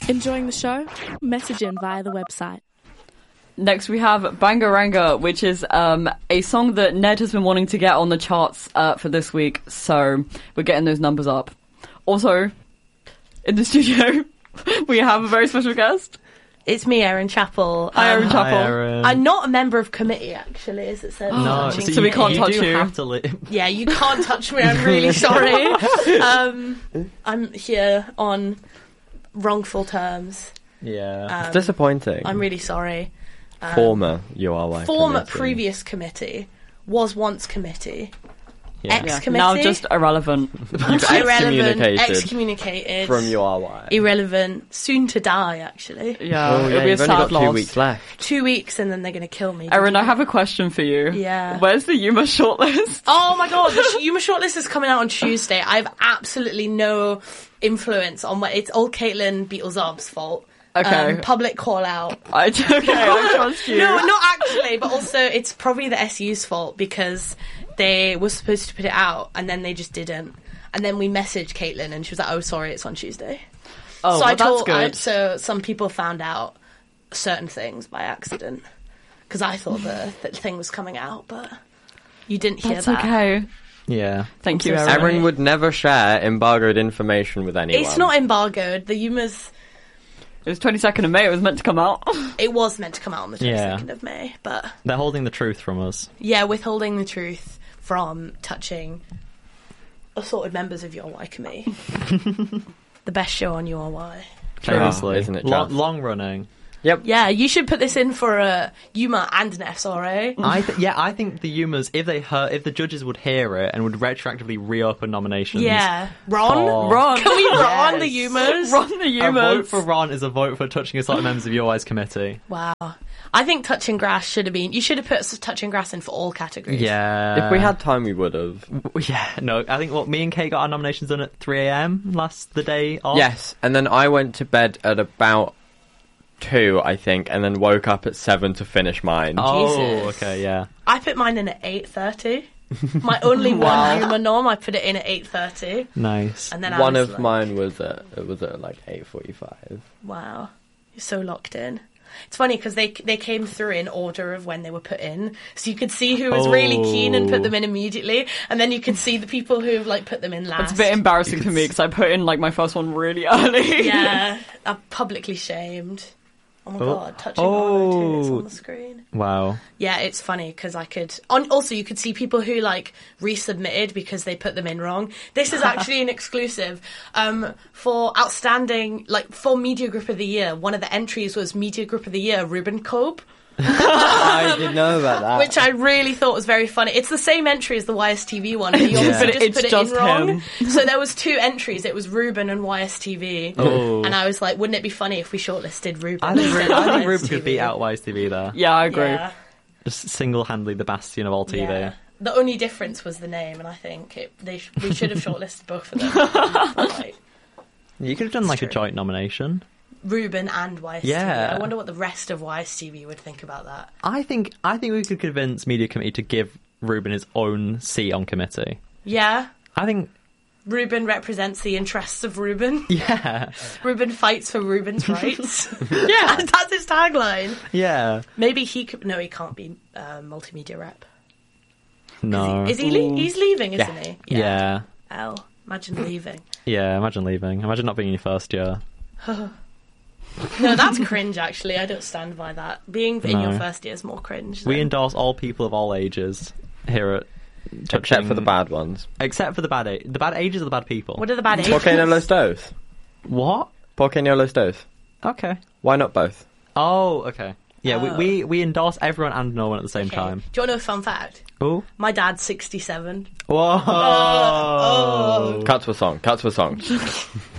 Enjoying the show? Message in via the website. Next we have Bangaranga, which is a song that Ned has been wanting to get on the charts for this week, so we're getting those numbers up. Also, in the studio, we have a very special guest. It's me, Erin Chappell. Hi, Erin Chappell. Hi, Erin. I'm not a member of committee, actually, as it says. No, so we can't touch you. Have to leave. Yeah, you can't touch me. I'm really sorry. I'm here on wrongful terms. Yeah. It's disappointing. I'm really sorry. Former URY Former committee. previous committee was once committee. Yeah. Ex-committee. Now just irrelevant. You've irrelevant. excommunicated from URY. Irrelevant. Soon to die, actually. Yeah, Oh, it'll be a you've only sad got 2 loss. weeks left. 2 weeks and then they're going to kill me. Erin, I have a question for you. Yeah. Where's the Yuma shortlist? Oh my god, the Yuma shortlist is coming out on Tuesday. I have absolutely no influence on what it's all Caitlin Beatlezob's fault. Okay. Public call out. I trust you. No, not actually, but also it's probably the SU's fault because they were supposed to put it out and then they just didn't. And then we messaged Caitlin and she was like, "Oh, sorry, it's on Tuesday." Oh, so well, that's good. So some people found out certain things by accident because I thought the thing was coming out, but you didn't hear That's that. okay. Yeah. Thank you, so Erin. sorry. Erin would never share embargoed information with anyone. It's not embargoed. The Yumas. It was 22nd of May. It was meant to come out. It was meant to come out on the 22nd Yeah. of May, but They're holding the truth from us. yeah, withholding the truth from touching assorted members of URY committee. The best show on URY. Famously. isn't it Long, just? long running. Yep. Yeah, you should put this in for a Yuma and an SRA. I think the Yumas, if the judges would hear it and would retroactively reopen nominations. Yeah. Ron? Oh. Ron. Can we Ron Yes. the Yumas? Ron the A vote Yumas. for Ron is a vote for touching assorted members of URY's committee. Wow. I think touching grass should have been. You should have put touching grass in for all categories. Yeah. If we had time, we would have. Yeah, no, I think me and Kate got our nominations done at 3 a.m. the day off. Yes, and then I went to bed at about 2, I think, and then woke up at 7 to finish mine. Oh, Jesus. okay, yeah. I put mine in at 8:30. My only one Yuma norm, I put it in at 8:30. Nice. And then I One was of like, mine was at like 8:45. Wow, you're so locked in. It's funny because they came through in order of when they were put in, so you could see who was really keen and put them in immediately, and then you could see the people who like put them in last. It's a bit embarrassing for me because I put in like my first one really early. Yeah, I'm publicly shamed. Oh my god, touching too, it's on the screen. Wow. Yeah, it's funny because I could. Also, you could see people who like resubmitted because they put them in wrong. This is actually an exclusive for outstanding, like for Media Group of the Year. One of the entries was Media Group of the Year, Ruben Cope, I didn't know about that. which I really thought was very funny. It's the same entry as the YSTV one, but you obviously But just it's put it just in wrong. him. So there was 2 entries. It was Ruben and YSTV, Oh. and I was like, wouldn't it be funny if we shortlisted Ruben? I think instead of Ruben could YSTV? beat out YSTV there. Yeah, I agree. Yeah. Just single-handedly the bastion of all TV. Yeah. The only difference was the name, and I think we should have shortlisted both of them. But, like, You could have done like a true. joint nomination. Ruben and YSTV. Yeah. I wonder what the rest of YSTV would think about that. I think we could convince Media Committee to give Ruben his own seat on committee. Yeah. I think, Ruben represents the interests of Ruben. yeah, Ruben fights for Ruben's rights. Yeah, that's his tagline. yeah. Maybe he could. No, he can't be multimedia rep. No. Is he? He's leaving, isn't he? Yeah. Hell, imagine leaving. Yeah, imagine leaving. Imagine not being in your first year. No, that's cringe. Actually, I don't stand by that. Being in your No. first year is more cringe. We than- endorse all people of all ages here at Except for the bad ones. Except for the bad age. The bad ages are the bad people. What are the bad ages? Porque no los dos? What? Porque no los dos? Okay. Why not both? Oh, okay. Yeah, Oh. we endorse everyone and no one at the same Okay. time. Do you want to know a fun fact? Oh. My dad's 67. Whoa. Cut to a song. Cut to a song.